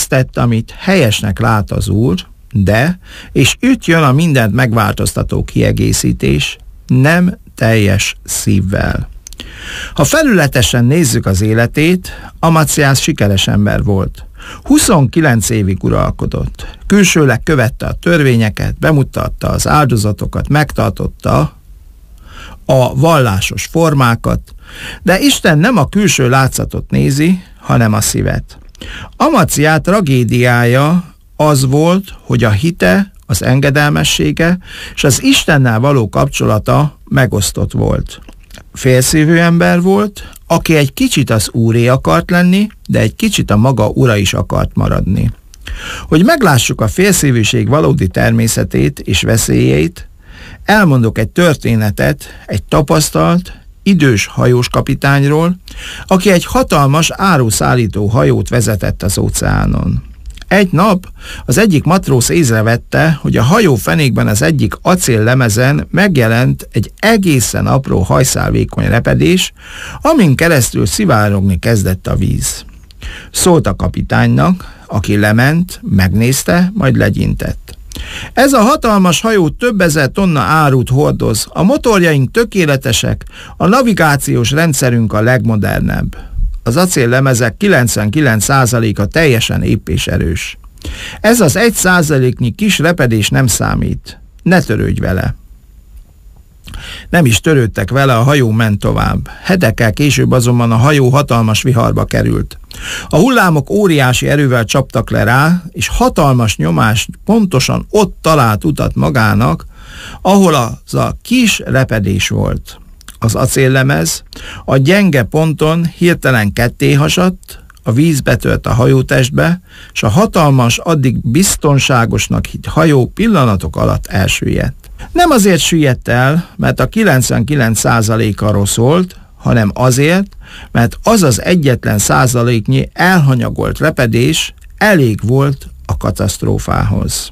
azt tett, amit helyesnek lát az Úr, de, és itt jön a mindent megváltoztató kiegészítés, nem teljes szívvel. Ha felületesen nézzük az életét, Amacsiás sikeres ember volt. 29 évig uralkodott. Külsőleg követte a törvényeket, bemutatta az áldozatokat, megtartotta a vallásos formákat, de Isten nem a külső látszatot nézi, hanem a szívet. Amacsiá tragédiája az volt, hogy a hite, az engedelmessége és az Istennel való kapcsolata megosztott volt. Félszívű ember volt, aki egy kicsit az úré akart lenni, de egy kicsit a maga ura is akart maradni. Hogy meglássuk a félszívűség valódi természetét és veszélyeit, elmondok egy történetet egy tapasztalt, idős hajós kapitányról, aki egy hatalmas áruszállító hajót vezetett az óceánon. Egy nap az egyik matróz észrevette, hogy a hajó fenékben az egyik acéllemezen megjelent egy egészen apró hajszálvékony repedés, amin keresztül szivárogni kezdett a víz. Szólt a kapitánynak, aki lement, megnézte, majd legyintett. Ez a hatalmas hajó több ezer tonna árut hordoz, a motorjaink tökéletesek, a navigációs rendszerünk a legmodernebb. Az acéllemezek 99%-a teljesen épp és erős. Ez az 1%-nyi kis repedés nem számít. Ne törődj vele. Nem is törődtek vele, a hajó ment tovább. Hetekkel később azonban a hajó hatalmas viharba került. A hullámok óriási erővel csaptak le rá, és hatalmas nyomás pontosan ott talált utat magának, ahol az a kis repedés volt. Az acéllemez a gyenge ponton hirtelen ketté hasadt, a víz betört a hajótestbe, és a hatalmas, addig biztonságosnak hitt hajó pillanatok alatt elsüllyedt. Nem azért süllyedt el, mert a 99% arról szólt, hanem azért, mert az az egyetlen százaléknyi elhanyagolt repedés elég volt a katasztrófához.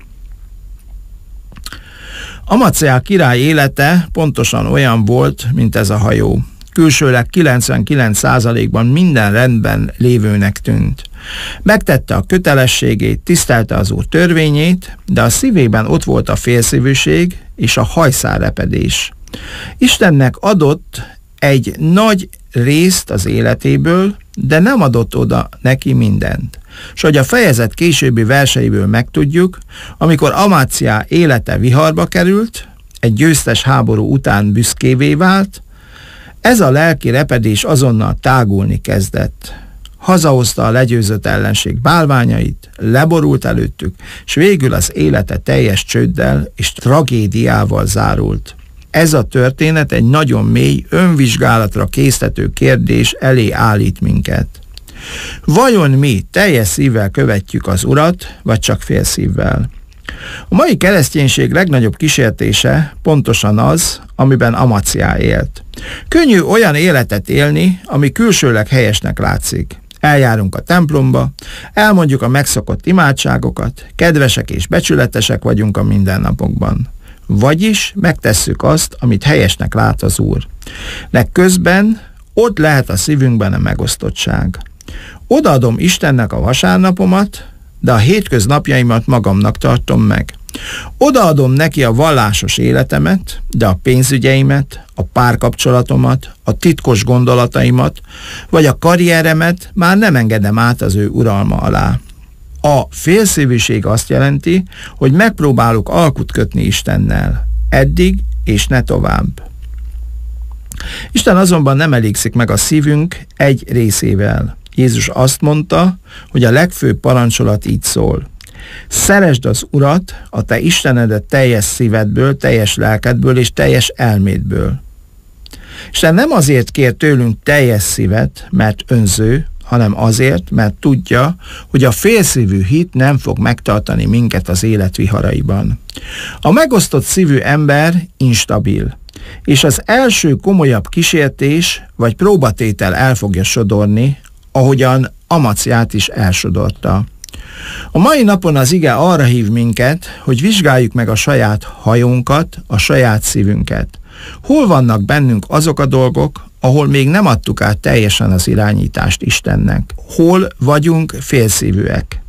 Amacsiá király élete pontosan olyan volt, mint ez a hajó. Külsőleg 99%-ban minden rendben lévőnek tűnt. Megtette a kötelességét, tisztelte az Úr törvényét, de a szívében ott volt a félszívűség és a hajszálrepedés. Istennek adott egy nagy részt az életéből, de nem adott oda neki mindent. S hogy a fejezet későbbi verseiből megtudjuk, amikor Amacsiá élete viharba került, egy győztes háború után büszkévé vált, ez a lelki repedés azonnal tágulni kezdett. Hazahozta a legyőzött ellenség bálványait, leborult előttük, s végül az élete teljes csőddel és tragédiával zárult. Ez a történet egy nagyon mély, önvizsgálatra késztető kérdés elé állít minket. Vajon mi teljes szívvel követjük az Urat, vagy csak fél szívvel? A mai kereszténység legnagyobb kísértése pontosan az, amiben Amacsiá élt. Könnyű olyan életet élni, ami külsőleg helyesnek látszik. Eljárunk a templomba, elmondjuk a megszokott imádságokat, kedvesek és becsületesek vagyunk a mindennapokban. Vagyis megtesszük azt, amit helyesnek lát az Úr. De közben ott lehet a szívünkben a megosztottság. Odaadom Istennek a vasárnapomat, de a hétköznapjaimat magamnak tartom meg. Odaadom neki a vallásos életemet, de a pénzügyeimet, a párkapcsolatomat, a titkos gondolataimat, vagy a karrieremet már nem engedem át az ő uralma alá. A félszívűség azt jelenti, hogy megpróbálok alkut kötni Istennel. Eddig és ne tovább. Isten azonban nem elégszik meg a szívünk egy részével. Jézus azt mondta, hogy a legfőbb parancsolat így szól. Szeresd az Urat, a te Istenedet teljes szívedből, teljes lelkedből és teljes elmédből. Isten nem azért kér tőlünk teljes szívet, mert önző, hanem azért, mert tudja, hogy a félszívű hit nem fog megtartani minket az élet viharaiban. A megosztott szívű ember instabil, és az első komolyabb kísértés vagy próbatétel el fogja sodorni, ahogyan Amacsiát is elsodorta. A mai napon az ige arra hív minket, hogy vizsgáljuk meg a saját hajónkat, a saját szívünket. Hol vannak bennünk azok a dolgok, ahol még nem adtuk át teljesen az irányítást Istennek? Hol vagyunk félszívűek?